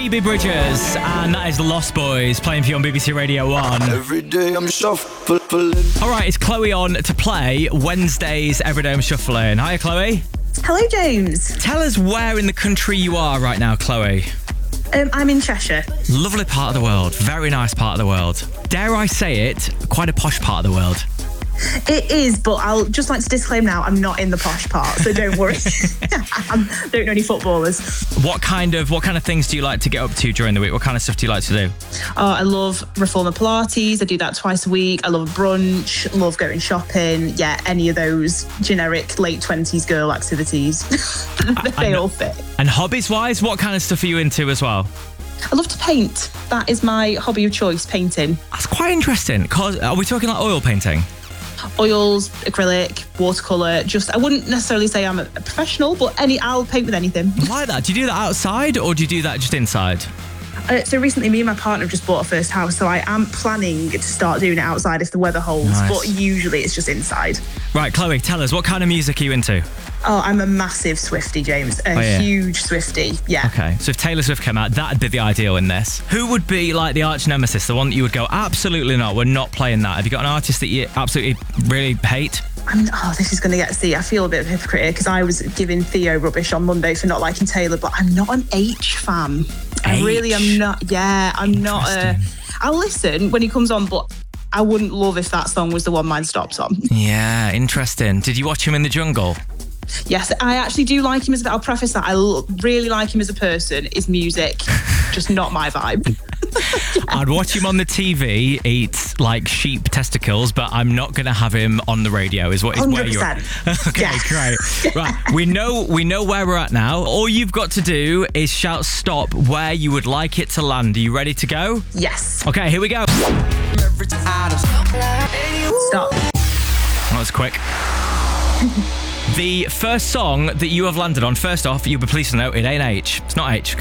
Phoebe Bridgers, and that is The Lost Boys playing for you on BBC Radio 1. Every day I'm shuffling. All right, it's Chloe on to play Wednesday's Everyday I'm Shuffling. Hiya, Chloe. Hello, James. Tell us where in the country you are right now, Chloe. I'm in Cheshire. Lovely part of the world. Very nice part of the world. Dare I say it, quite a posh part of the world. It is, but I'll just like to disclaim now, I'm not in the posh part, so don't worry. I don't know any footballers. What kind of things do you like to get up to during the week? What kind of stuff do you like to do? I love Reformer Pilates. I do that twice a week. I love brunch. Love going shopping. Yeah, any of those generic late 20s girl activities. They all fit. And hobbies-wise, what kind of stuff are you into as well? I love to paint. That is my hobby of choice, painting. That's quite interesting. Are we talking like oil painting? Oils, acrylic, watercolour. I wouldn't necessarily say I'm a professional, but I'll paint with anything. I like that. Do you do that outside or do you do that just inside? So recently, me and my partner have just bought our first house, so I am planning to start doing it outside if the weather holds, Nice. but usually it's just inside. Right, Chloe, tell us, what kind of music are you into? Oh, I'm a massive Swiftie, James. Huge Swiftie, yeah. Okay, so if Taylor Swift came out, that'd be the ideal in this. Who would be like the arch nemesis, the one that you would go, absolutely not, we're not playing that? Have you got an artist that you absolutely really hate? This is going to I feel a bit of a hypocrite here because I was giving Theo rubbish on Monday for not liking Taylor, but I'm not an H fan. I really am not. Yeah, I'm not. I'll listen when he comes on, but I wouldn't love if that song was the one mine stops on. Yeah, interesting. Did you watch him in the jungle? Yes, I actually do like him I'll preface that. I really like him as a person. His music, just not my vibe. I'd watch him on the TV eat like sheep testicles, but I'm not going to have him on the radio. Is where you're. 100%. Okay, Yeah. great. Right, we know where we're at now. All you've got to do is shout stop where you would like it to land. Are you ready to go? Yes. Okay, here we go. Stop. That was quick. The first song that you have landed on, first off, you'll be pleased to know it ain't H. It's not H.